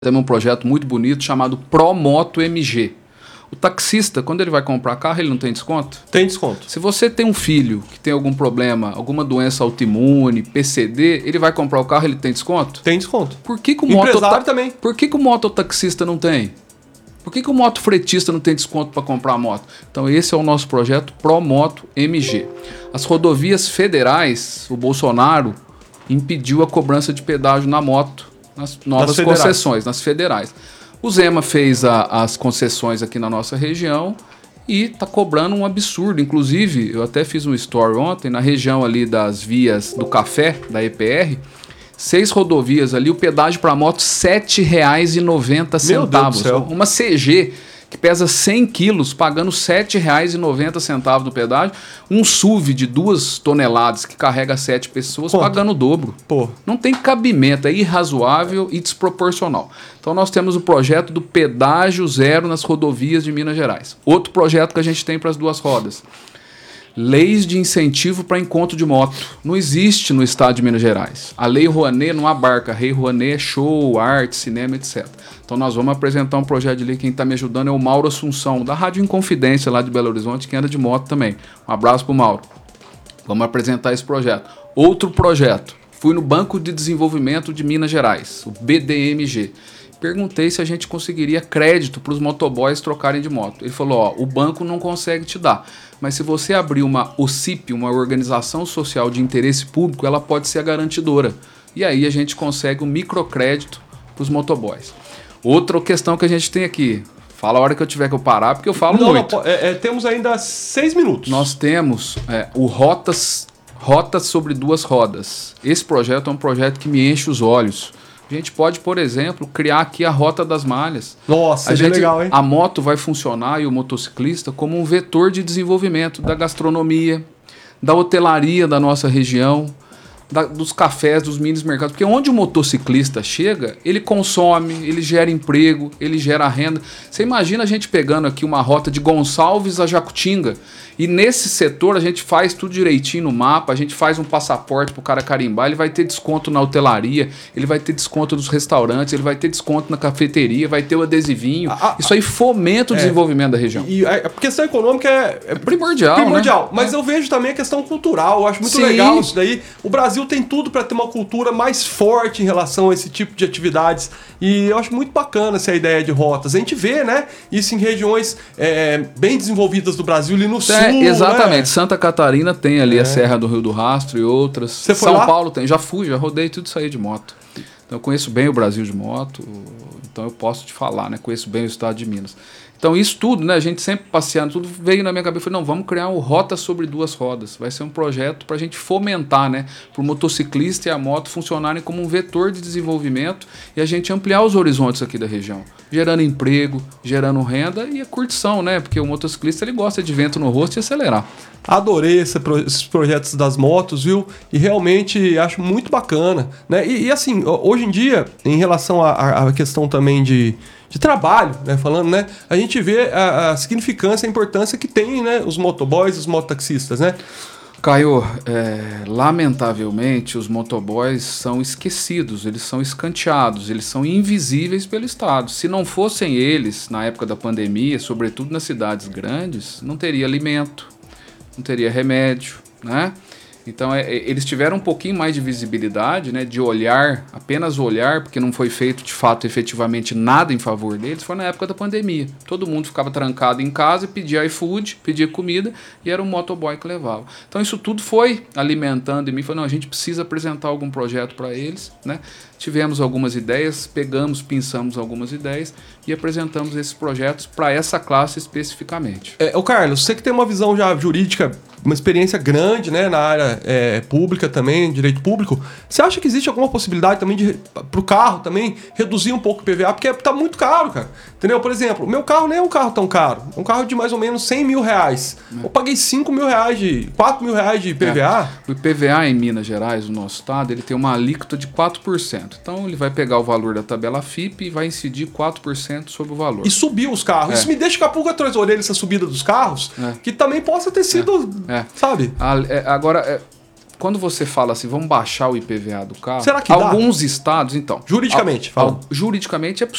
Temos um projeto muito bonito chamado ProMoto MG. O taxista, quando ele vai comprar carro, ele não tem desconto? Tem desconto. Se você tem um filho que tem algum problema, alguma doença autoimune, PCD, ele vai comprar o carro, ele tem desconto? Tem desconto. Por que o empresário também. Por que o mototaxista não tem? Por que o motofretista não tem desconto para comprar a moto? Então esse é o nosso projeto ProMoto MG. As rodovias federais, o Bolsonaro impediu a cobrança de pedágio na moto nas novas concessões, nas federais. O Zema fez as concessões aqui na nossa região e está cobrando um absurdo. Inclusive, eu até fiz um story ontem, na região ali das vias do Café, da EPR, 6 rodovias ali, o pedágio para moto R$ 7,90. Meu Deus do céu. Uma CG que pesa 100 quilos, pagando R$ 7,90 do pedágio. Um SUV de 2 toneladas que carrega 7 pessoas, pagando o dobro. Pô. Não tem cabimento, é irrazoável e desproporcional. Então nós temos o projeto do pedágio zero nas rodovias de Minas Gerais. Outro projeto que a gente tem para as duas rodas. Leis de incentivo para encontro de moto. Não existe no estado de Minas Gerais. A Lei Rouanet não abarca. A Lei Rouanet é show, arte, cinema, etc. Então nós vamos apresentar um projeto de lei. Quem está me ajudando é o Mauro Assunção, da Rádio Inconfidência lá de Belo Horizonte, que anda de moto também. Um abraço pro Mauro. Vamos apresentar esse projeto. Outro projeto. Fui no Banco de Desenvolvimento de Minas Gerais, o BDMG. Perguntei se a gente conseguiria crédito para os motoboys trocarem de moto. Ele falou, ó, o banco não consegue te dar, mas se você abrir uma OCIP, uma organização social de interesse público, ela pode ser a garantidora. E aí a gente consegue um microcrédito para os motoboys. Outra questão que a gente tem aqui, fala a hora que eu tiver que eu parar, porque eu falo muito. Temos ainda 6 minutos. Nós temos o Rotas sobre duas rodas. Esse projeto é um projeto que me enche os olhos. A gente pode, por exemplo, criar aqui a Rota das Malhas. Nossa, é legal, hein? A moto vai funcionar e o motociclista como um vetor de desenvolvimento da gastronomia, da hotelaria da nossa região, dos cafés, dos mini mercados. Porque onde o motociclista chega, ele consome, ele gera emprego, ele gera renda. Você imagina a gente pegando aqui uma rota de Gonçalves a Jacutinga e nesse setor a gente faz tudo direitinho no mapa, a gente faz um passaporte pro cara carimbar, ele vai ter desconto na hotelaria, ele vai ter desconto nos restaurantes, ele vai ter desconto na cafeteria, vai ter o adesivinho. Isso aí fomenta o desenvolvimento da região. E a questão econômica é primordial, né? Mas eu vejo também a questão cultural, eu acho muito legal isso daí. O Brasil tem tudo para ter uma cultura mais forte em relação a esse tipo de atividades e eu acho muito bacana essa ideia de rotas. A gente vê, né, isso em regiões bem desenvolvidas do Brasil, ali no sul. Exatamente. Né? Santa Catarina tem ali a Serra do Rio do Rastro e outras. Você foi São lá? Paulo tem. Já rodei tudo isso aí de moto. Então eu conheço bem o Brasil de moto, então eu posso te falar, né? Conheço bem o estado de Minas. Então isso tudo, né? A gente sempre passeando, tudo veio na minha cabeça. Falei, não, vamos criar um Rota sobre duas rodas. Vai ser um projeto para a gente fomentar, né? Para o motociclista e a moto funcionarem como um vetor de desenvolvimento e a gente ampliar os horizontes aqui da região. Gerando emprego, gerando renda e a curtição, né? Porque o motociclista ele gosta de vento no rosto e acelerar. Adorei esses projetos das motos, viu? E realmente acho muito bacana, né? E assim, hoje em dia, em relação à questão também de trabalho, né? Falando, né? A gente vê a significância, a importância que tem, né? Os motoboys, os mototaxistas, né? Caio, lamentavelmente os motoboys são esquecidos, eles são escanteados, eles são invisíveis pelo Estado. Se não fossem eles, na época da pandemia, sobretudo nas cidades grandes, não teria alimento, não teria remédio, né? Então eles tiveram um pouquinho mais de visibilidade, né, de olhar, apenas olhar, porque não foi feito de fato efetivamente nada em favor deles, foi na época da pandemia. Todo mundo ficava trancado em casa e pedia iFood, pedia comida e era um motoboy que levava. Então isso tudo foi alimentando em mim, falei, não, a gente precisa apresentar algum projeto para eles, né? Tivemos algumas ideias, pensamos algumas ideias e apresentamos esses projetos para essa classe especificamente. Ô Carlos, você que tem uma visão já jurídica, uma experiência grande, né, na área pública também, direito público, você acha que existe alguma possibilidade também para o carro também reduzir um pouco o PVA? Porque tá muito caro, cara. Entendeu? Por exemplo, o meu carro nem é um carro tão caro. É um carro de mais ou menos 100 mil reais. Eu paguei 5 mil reais, 4 mil reais de PVA. O PVA em Minas Gerais, no nosso estado, ele tem uma alíquota de 4%. Então ele vai pegar o valor da tabela FIP e vai incidir 4% sobre o valor. E subiu os carros. Isso me deixa com a pulga atrás da orelha, essa subida dos carros, que também possa ter sido, sabe? Agora, quando você fala assim, vamos baixar o IPVA do carro... Será que dá? Alguns estados, então... Juridicamente, fala. Juridicamente é